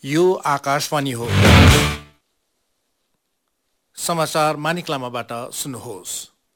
यो आकाशवाणी हो। समाचार मानिक लामाबाट सुन्नुहोस्।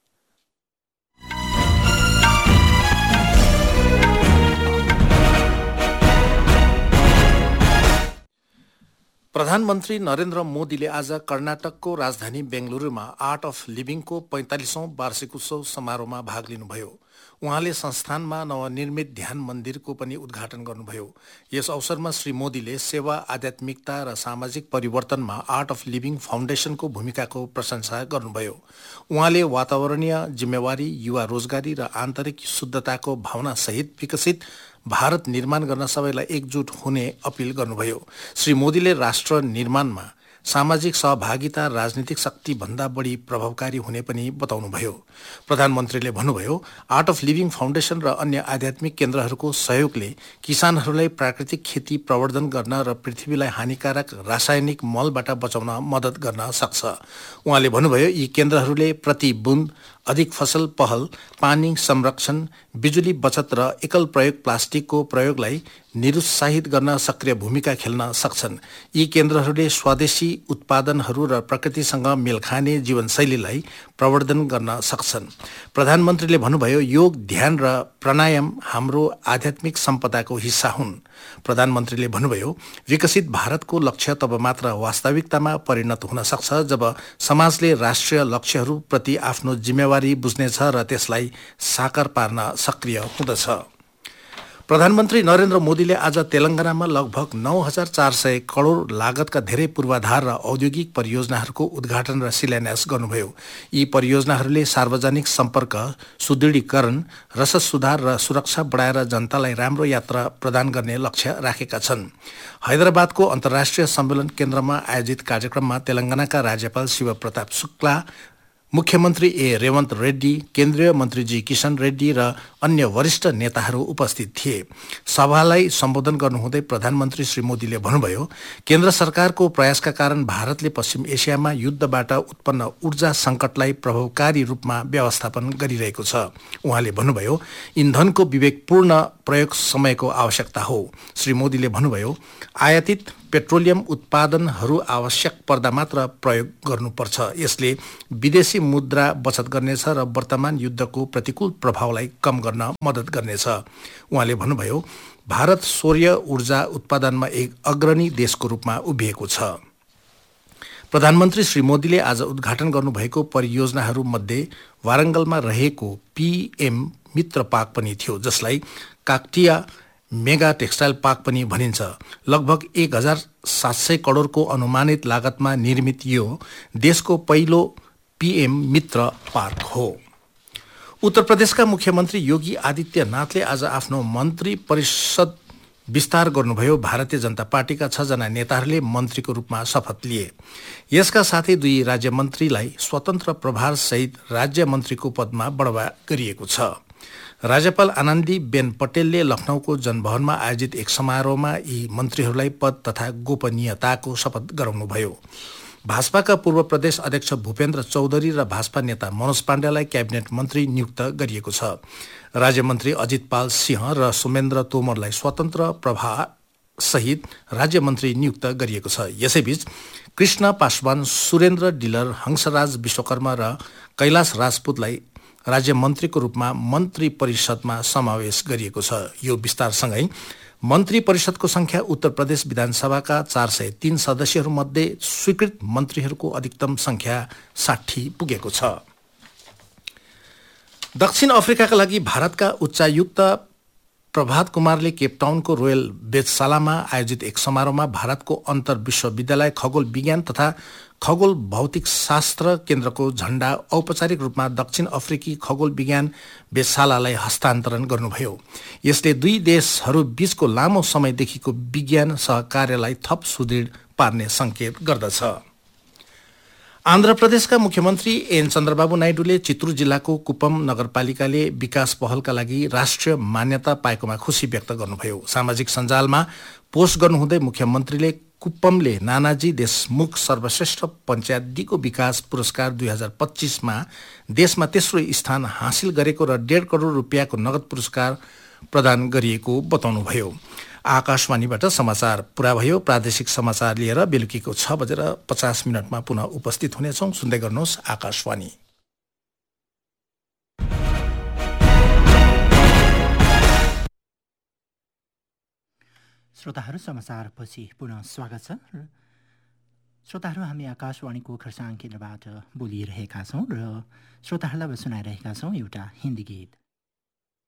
प्रधानमन्त्री नरेन्द्र मोदीले आज कर्नाटकको राजधानी बेंगलुरुमा आर्ट अफ लिभिङको 45औं वार्षिक उत्सव समारोहमा भाग लिनुभयो। उहाँले संस्थानमा नवनिर्मित ध्यान मन्दिरको पनि उद्घाटन गर्नुभयो। यस अवसरमा श्री मोदीले सेवा, आध्यात्मिकता र सामाजिक परिवर्तनमा आर्ट अफ लिभिङ फाउन्डेशनको भूमिकाको प्रशंसा गर्नुभयो। उहाँले वातावरणीय जिम्मेवारी, युवा रोजगारी र आन्तरिक शुद्धताको भावनासहित विकसित भारत निर्माण गर्न सबैलाई एकजुट हुने अपील गर्नुभयो। श्री मोदीले राष्ट्र निर्माणमा सामाजिक सहभागिता राजनीतिक शक्ति भन्दा बढी प्रभावकारी हुने पनि बताउनुभयो। प्रधानमन्त्रीले भन्नुभयो, आर्ट अफ लिभिङ फाउन्डेशन र अन्य आध्यात्मिक केन्द्रहरूको सहयोगले किसानहरूलाई प्राकृतिक खेती प्रवर्धन गर्न र पृथ्वीलाई हानिकारक रासायनिक मलबाट बचाउन मद्दत गर्न सक्छ। उहाँले भन्नुभयो, यी केन्द्रहरूले प्रति बुन्द अधिक फसल पहल, पानी संरक्षण, बिजुली बचत र एकल प्रयोग प्लास्टिकको प्रयोगलाई निरुत्साहित गर्न सक्रिय भूमिका खेल्न सक्छन्। यी केन्द्रहरूले स्वदेशी उत्पादनहरू र प्रकृतिसँग मेल खाने जीवनशैलीलाई प्रवर्धन गर्न सक्छन्। प्रधानमन्त्रीले भन्नुभयो, योग, ध्यान र प्राणायाम हाम्रो आध्यात्मिक सम्पदाको हिस्सा हुन्। प्रधानमन्त्रीले भन्नुभयो, विकसित भारतको लक्ष्य तब मात्र वास्तविकतामा परिणत हुन सक्छ जब समाजले राष्ट्रिय लक्ष्यहरूप्रति आफ्नो जिम्मेवारी बुझ्नेछ र त्यसलाई साकार पार्न सक्रिय हुँदछ। प्रधानमन्त्री नरेन्द्र मोदीले आज तेलंगानामा लगभग 9,400 करोड लागतका धेरै पूर्वाधार र औद्योगिक परियोजनाहरूको उद्घाटन र शिलान्यास गर्नुभयो। यी परियोजनाहरूले सार्वजनिक सम्पर्क सुदृढीकरण, रसद सुधार र सुरक्षा बढाएर जनतालाई राम्रो यात्रा प्रदान गर्ने लक्ष्य राखेका छन्। हैदराबादको अन्तर्राष्ट्रिय सम्मेलन केन्द्रमा आयोजित कार्यक्रममा तेलंगानाका राज्यपाल शिव प्रताप शुक्ला, मुख्यमन्त्री ए रेवन्त रेड्डी, केन्द्रीय मन्त्री जी किशन रेड्डी र अन्य वरिष्ठ नेताहरू उपस्थित थिए। सभालाई सम्बोधन गर्नुहुँदै प्रधानमन्त्री श्री मोदीले भन्नुभयो, केन्द्र सरकारको प्रयासका कारण भारतले पश्चिम एसियामा युद्धबाट उत्पन्न ऊर्जा सङ्कटलाई प्रभावकारी रूपमा व्यवस्थापन गरिरहेको छ। उहाँले भन्नुभयो, इन्धनको विवेकपूर्ण प्रयोग समयको आवश्यकता हो। श्री मोदीले भन्नुभयो, आयातित पेट्रोलियम उत्पादनहरू आवश्यक पर्दा मात्र प्रयोग गर्नुपर्छ। यसले विदेशी मुद्रा बचत गर्नेछ र वर्तमान युद्धको प्रतिकूल प्रभावलाई कम गर्न मद्दत गर्नेछ। उहाँले भन्नुभयो, भारत सौर्य ऊर्जा उत्पादनमा एक अग्रणी देशको रूपमा उभिएको छ। प्रधानमन्त्री श्री मोदीले आज उद्घाटन गर्नुभएको परियोजनाहरूमध्ये वारङ्गलमा रहेको पीएम मित्र पार्क पनि थियो, जसलाई काकटिया मेगा टेक्सटाइल पार्क पनि भनिन्छ। लगभग 1,700 करोडको अनुमानित लागतमा निर्मित यो देशको पहिलो पीएम मित्र पार्क हो। उत्तर प्रदेशका मुख्यमन्त्री योगी आदित्यनाथले आज आफ्नो मन्त्री परिषद विस्तार गर्नुभयो। भारतीय जनता पार्टीका 6 जना नेताहरूले मन्त्रीको रूपमा शपथ लिए। यसका साथै 2 राज्य मन्त्रीलाई स्वतन्त्र प्रभारसहित राज्य मन्त्रीको पदमा बढावा गरिएको छ। राज्यपाल आनन्दीबेन पटेलले लखनऊको जनभवनमा आयोजित एक समारोहमा यी मन्त्रीहरूलाई पद तथा गोपनीयताको शपथ गराउनुभयो। भाजपाका पूर्व प्रदेश अध्यक्ष भूपेन्द्र चौधरी र भाजपा नेता मनोज पाण्डेलाई क्याबिनेट मन्त्री नियुक्त गरिएको छ। राज्यमन्त्री अजित पाल सिंह र सोमेन्द्र तोमरलाई स्वतन्त्र प्रभारसहित राज्यमन्त्री नियुक्त गरिएको छ। यसैबीच कृष्ण पासवान, सुरेन्द्र डिलर, हंसराज विश्वकर्मा र कैलाश राजपूतलाई राज्य मन्त्रीको रूपमा मन्त्री परिषदमा समावेश गरिएको छ। यो विस्तारसँगै मन्त्री परिषदको संख्या उत्तर प्रदेश विधानसभाका 403 सदस्यहरूमध्ये स्वीकृत मन्त्रीहरूको अधिकतम संख्या 60 पुगेको छ। दक्षिण अफ्रिकाका लागि भारतका उच्चायुक्त प्रभात कुमारले केपटाउनको रोयल वेधशालामा आयोजित एक समारोहमा भारतको अन्तर विश्वविद्यालय खगोल विज्ञान तथा खगोल भौतिक शास्त्र केन्द्रको झण्डा औपचारिक रूपमा दक्षिण अफ्रिकी खगोल विज्ञान वेधशालालाई हस्तान्तरण गर्नुभयो। यसले 2 देशहरू बीचको लामो समयदेखिको विज्ञान सहकार्यलाई थप सुदृढ पार्ने संकेत गर्दछ। आन्ध्र प्रदेशका मुख्यमन्त्री एन चन्द्रबाबु नाइडूले चित्तूर जिल्लाको कुपम नगरपालिकाले विकास पहलका लागि राष्ट्रिय मान्यता पाएकोमा खुशी व्यक्त गर्नुभयो। सामाजिक सञ्जालमा पोस्ट गर्नुहुँदै मुख्यमन्त्रीले कुप्पमले नानाजी देशमुख सर्वश्रेष्ठ पञ्चायतीको विकास पुरस्कार 2025मा देशमा तेस्रो स्थान हासिल गरेको र 1.5 करोड रुपियाँको नगद पुरस्कार प्रदान गरिएको बताउनुभयो। आकाशवाणीबाट समाचार पूरा भयो। प्रादेशिक समाचार लिएर बेलुकीको 6:50 पुनः उपस्थित हुनेछौं। सुन्दै गर्नुहोस् आकाशवाणी। श्रोताहरू, समाचारपछि पुनः स्वागत छ। श्रोताहरू, हामी आकाशवाणीको खरसाङ केन्द्रबाट बोलिरहेका छौँ र श्रोताहरूलाई सुनाइरहेका छौँ एउटा हिन्दी गीत।